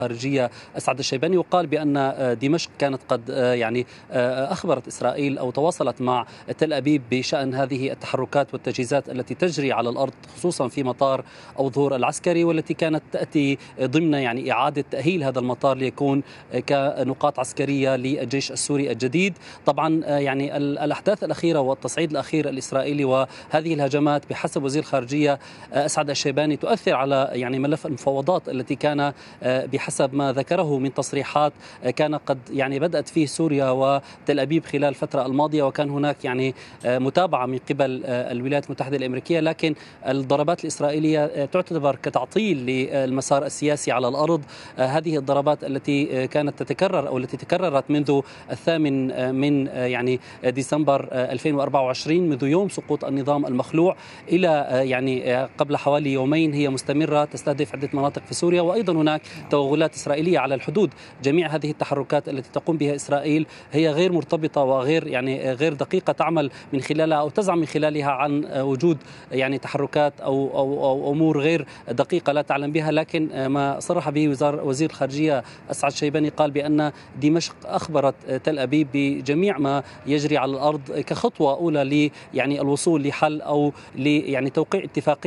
الخارجية أسعد الشيباني، وقال بأن دمشق كانت قد أخبرت إسرائيل أو تواصلت مع تل أبيب بشأن هذه التحركات والتجهيزات التي تجري على الأرض، خصوصا في مطار أبو ظهور العسكري، والتي كانت تأتي ضمن إعادة تأهيل هذا المطار ليكون كنقاط عسكرية للجيش السوري الجديد. طبعا الأحداث الأخيرة والتصعيد الأخير الإسرائيلي وهذه الهجمات بحسب وزير الخارجية أسعد الشيباني تؤثر على ملف المفاوضات التي كان بحسب ما ذكره من تصريحات كان قد بدأت فيه سوريا وتل أبيب خلال الفترة الماضية، وكان هناك متابعة من قبل الولايات المتحدة الأمريكية، لكن الضربات الإسرائيلية تعتبر كتعطيل للمسار السياسي على الأرض. هذه الضربات التي كانت تتكرر أو التي تكررت منذ 8 من ديسمبر 2024، منذ يوم سقوط النظام المخلوع إلى قبل حوالي يومين، هي مستمرة تستهدف عدة مناطق في سوريا، وأيضا هناك توغلات إسرائيلية على الحدود. جميع هذه التحركات التي تقوم بها إسرائيل هي غير مرتبطة وغير غير دقيقة، تعمل من خلالها أو تزعم من خلالها عن وجود تحركات أو أمور غير دقيقة لا تعلم بها. لكن ما صرح به وزير الخارجية أسعد شيباني قال بأن دمشق أخبرت تل أبيب بجميع ما يجري على الأرض كخطوة أولى الوصول لحل أو توقيع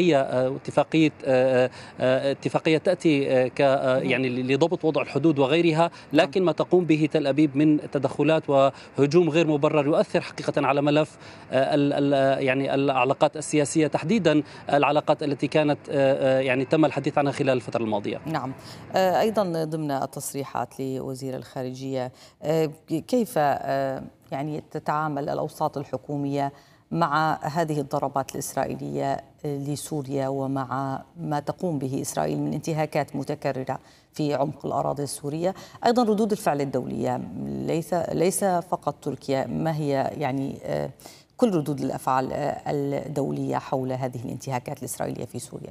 اتفاقية تأتي لضبط وضع الحدود وغيرها. لكن ما تقوم به تل أبيب من تدخلات وهجوم غير مبرر يؤثر حقيقة على ملف العلاقات السياسية، تحديدا العلاقات التي كانت تم الحديث عنها خلال الفترة الماضية. نعم. أيضا ضمن التصريحات لوزير الخارجية، كيف تتعامل الأوساط الحكومية مع هذه الضربات الإسرائيلية لسوريا ومع ما تقوم به إسرائيل من انتهاكات متكررة في عمق الأراضي السورية؟ أيضا ردود الفعل الدولية، ليس فقط تركيا، ما هي كل ردود الأفعال الدولية حول هذه الانتهاكات الإسرائيلية في سوريا؟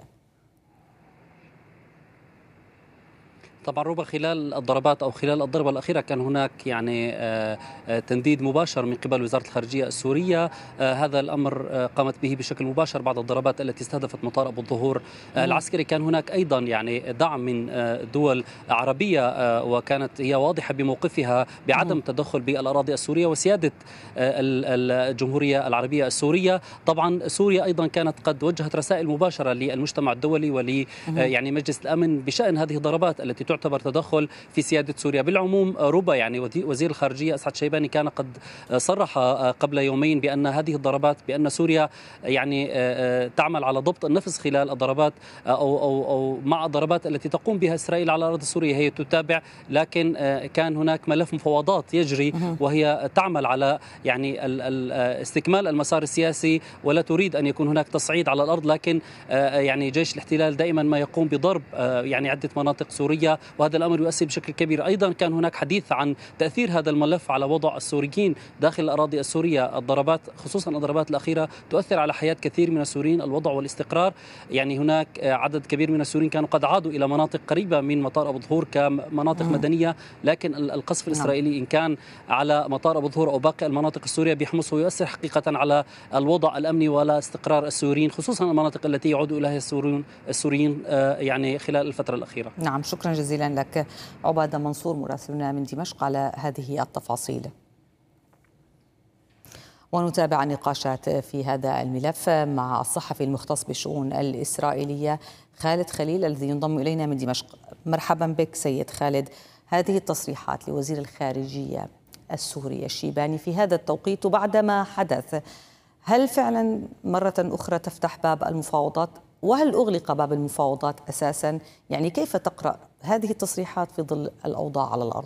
طبعا ربما خلال الضربات أو خلال الضربة الأخيرة كان هناك تنديد مباشر من قبل وزارة الخارجية السورية. هذا الأمر قامت به بشكل مباشر بعد الضربات التي استهدفت مطار أبو الظهور العسكري. كان هناك أيضا دعم من دول عربية، وكانت هي واضحة بموقفها بعدم التدخل بالأراضي السورية وسيادة الجمهورية العربية السورية. طبعا سوريا أيضا كانت قد وجهت رسائل مباشرة للمجتمع الدولي مجلس الأمن بشأن هذه الضربات التي تعتبر تدخل في سيادة سوريا بالعموم. ربما وزير الخارجية أسعد شيباني كان قد صرح قبل يومين بأن هذه الضربات بأن سوريا تعمل على ضبط النفس خلال الضربات أو مع الضربات التي تقوم بها إسرائيل على الأرض السورية، هي تتابع. لكن كان هناك ملف مفاوضات يجري، وهي تعمل على استكمال المسار السياسي ولا تريد أن يكون هناك تصعيد على الأرض. لكن جيش الاحتلال دائما ما يقوم بضرب عدة مناطق سورية، وهذا الأمر يؤثر بشكل كبير. أيضا كان هناك حديث عن تأثير هذا الملف على وضع السوريين داخل الأراضي السورية. الضربات خصوصا الضربات الأخيرة تؤثر على حياة كثير من السوريين، الوضع والاستقرار. هناك عدد كبير من السوريين كانوا قد عادوا إلى مناطق قريبة من مطار أبو الظهور كمناطق مدنية، لكن القصف الإسرائيلي إن كان على مطار أبو الظهور أو باقي المناطق السورية بيحمس ويؤثر حقيقة على الوضع الأمني ولا استقرار السوريين، خصوصا المناطق التي يعود إليها السوريين خلال الفترة الأخيرة. نعم، شكرا جزيلا لك عبادة منصور مراسلنا من دمشق على هذه التفاصيل. ونتابع النقاشات في هذا الملف مع الصحفي المختص بالشؤون الإسرائيلية خالد خليل الذي ينضم إلينا من دمشق. مرحبا بك سيد خالد. هذه التصريحات لوزير الخارجية السوري الشيباني في هذا التوقيت وبعد ما حدث، هل فعلا مرة أخرى تفتح باب المفاوضات؟ وهل أغلق باب المفاوضات أساسا؟ كيف تقرأ هذه التصريحات في ظل الأوضاع على الأرض؟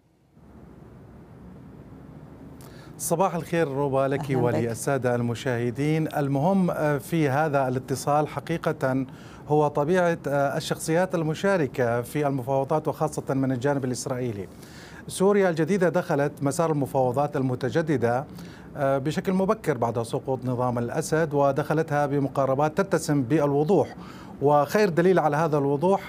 صباح الخير روبا لك وللسادة المشاهدين. المهم في هذا الاتصال حقيقة هو طبيعة الشخصيات المشاركة في المفاوضات، وخاصة من الجانب الإسرائيلي. سوريا الجديدة دخلت مسار المفاوضات المتجددة بشكل مبكر بعد سقوط نظام الأسد، ودخلتها بمقاربات تتسم بالوضوح. وخير دليل على هذا الوضوح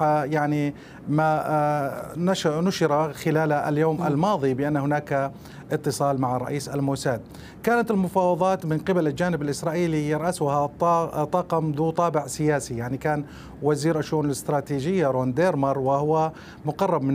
ما نشر خلال اليوم الماضي بأن هناك اتصال مع رئيس الموساد. كانت المفاوضات من قبل الجانب الإسرائيلي يرأسها طاقم ذو طابع سياسي، كان وزير الشؤون الاستراتيجية رون ديرمر، وهو مقرب من